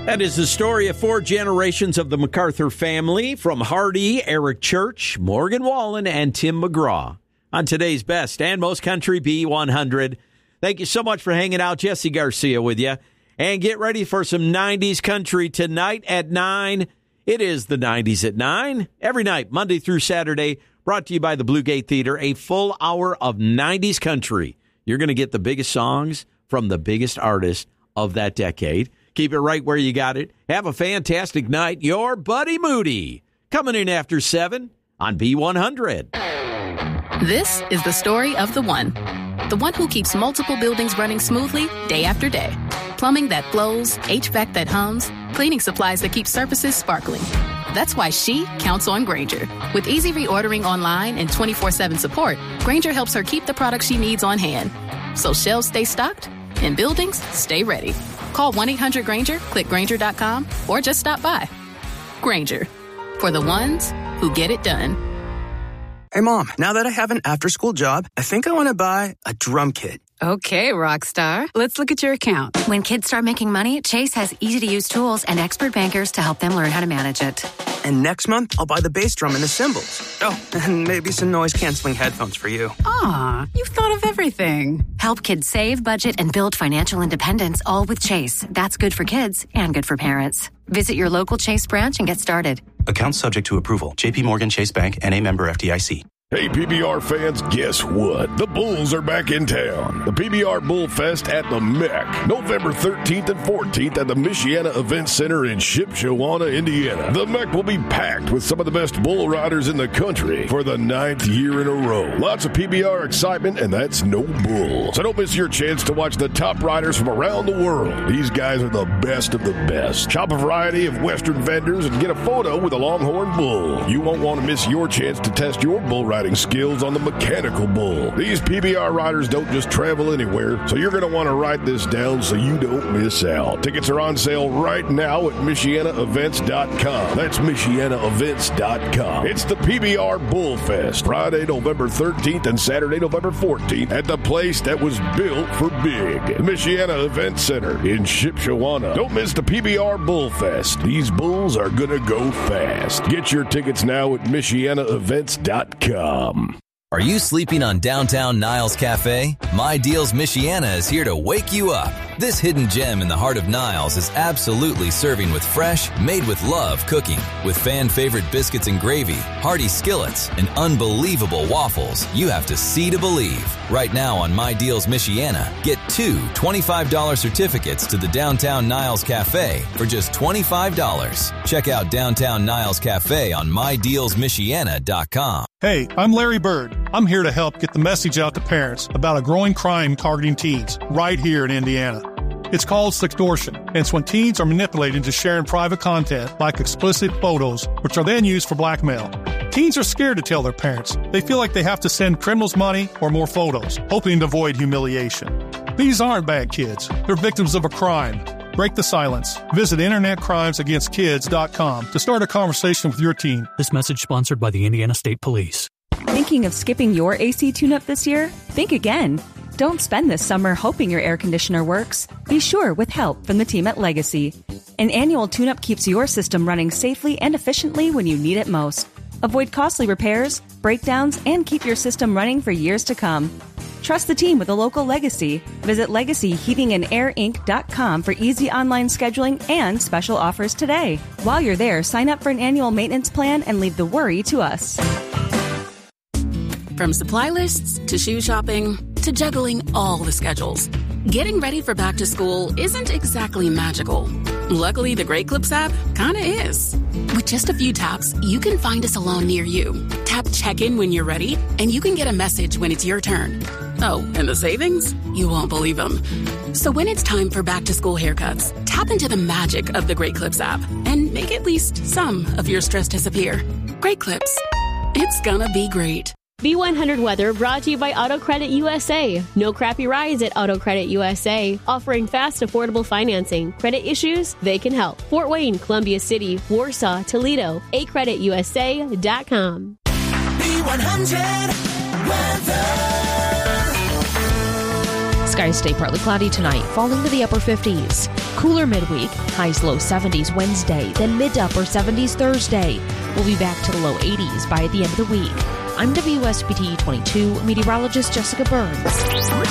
That is the story of 4 generations of the MacArthur family, from Hardy, Eric Church, Morgan Wallen, and Tim McGraw, on today's best and most country B100. Thank you so much for hanging out. Jesse Garcia with you. And get ready for some 90s country tonight at 9. It is the 90s at 9. Every night, Monday through Saturday, brought to you by the Blue Gate Theater, a full hour of 90s country. You're going to get the biggest songs from the biggest artists of that decade. Keep it right where you got it. Have a fantastic night. Your Buddy Moody, coming in after 7 on B100. This is the story of the one who keeps multiple buildings running smoothly day after day. Plumbing that flows, HVAC that hums, cleaning supplies that keep surfaces sparkling. That's why she counts on Grainger. With easy reordering online and 24/7 support, Grainger helps her keep the products she needs on hand. So shelves stay stocked and buildings stay ready. Call 1-800-GRAINGER, click Grainger.com, or just stop by. Grainger, for the ones who get it done. Hey, Mom, now that I have an after-school job, I think I want to buy a drum kit. Okay, Rockstar. Let's look at your account. When kids start making money, Chase has easy-to-use tools and expert bankers to help them learn how to manage it. And next month, I'll buy the bass drum and the cymbals. Oh, and maybe some noise-canceling headphones for you. Aw, you've thought of everything. Help kids save, budget, and build financial independence, all with Chase. That's good for kids and good for parents. Visit your local Chase branch and get started. Account subject to approval. J.P. Morgan Chase Bank, N.A. member FDIC. Hey, PBR fans, guess what? The Bulls are back in town. The PBR Bull Fest at the MEC, November 13th and 14th at the Michiana Event Center in Shipshewana, Indiana. The MEC will be packed with some of the best bull riders in the country for the 9th year in a row. Lots of PBR excitement, and that's no bull. So don't miss your chance to watch the top riders from around the world. These guys are the best of the best. Shop a variety of Western vendors and get a photo with a Longhorn Bull. You won't want to miss your chance to test your bull riding skills on the mechanical bull. These PBR riders don't just travel anywhere, so you're going to want to write this down so you don't miss out. Tickets are on sale right now at MichianaEvents.com. That's MichianaEvents.com. It's the PBR Bull Fest, Friday, November 13th and Saturday, November 14th at the place that was built for big, the Michiana Event Center in Shipshewana. Don't miss the PBR Bull Fest. These bulls are going to go fast. Get your tickets now at MichianaEvents.com. Are you sleeping on downtown Niles Cafe? My Deals Michiana is here to wake you up. This hidden gem in the heart of Niles is absolutely serving with fresh, made with love cooking. With fan-favorite biscuits and gravy, hearty skillets, and unbelievable waffles, you have to see to believe. Right now on My Deals Michiana, get 2 $25 certificates to the Downtown Niles Cafe for just $25. Check out Downtown Niles Cafe on MyDealsMichiana.com. Hey, I'm Larry Bird. I'm here to help get the message out to parents about a growing crime targeting teens right here in Indiana. It's called sextortion, and it's when teens are manipulated into sharing private content like explicit photos, which are then used for blackmail. Teens are scared to tell their parents. They feel like they have to send criminals money or more photos, hoping to avoid humiliation. These aren't bad kids. They're victims of a crime. Break the silence. Visit InternetCrimesAgainstKids.com to start a conversation with your teen. This message sponsored by the Indiana State Police. Thinking of skipping your AC tune-up this year? Think again. Don't spend this summer hoping your air conditioner works. Be sure with help from the team at Legacy. An annual tune-up keeps your system running safely and efficiently when you need it most. Avoid costly repairs, breakdowns, and keep your system running for years to come. Trust the team with a local Legacy. Visit LegacyHeatingandAirInc.com for easy online scheduling and special offers today. While you're there, sign up for an annual maintenance plan and leave the worry to us. From supply lists to shoe shopping to juggling all the schedules, getting ready for back to school isn't exactly magical. Luckily, the Great Clips app kinda is. With just a few taps, you can find a salon near you. Tap check-in when you're ready, and you can get a message when it's your turn. Oh, and the savings? You won't believe them. So when it's time for back-to-school haircuts, tap into the magic of the Great Clips app and make at least some of your stress disappear. Great Clips. It's gonna be great. B100 weather brought to you by Auto Credit USA. No crappy rides at Auto Credit USA, offering fast, affordable financing. Credit issues? They can help. Fort Wayne, Columbia City, Warsaw, Toledo. acreditusa.com. B100 weather. Skies stay partly cloudy tonight, falling to the upper 50s. Cooler midweek, highs low 70s Wednesday, then mid to upper 70s Thursday. We'll be back to the low 80s by the end of the week. I'm WSBT 22 meteorologist Jessica Burns.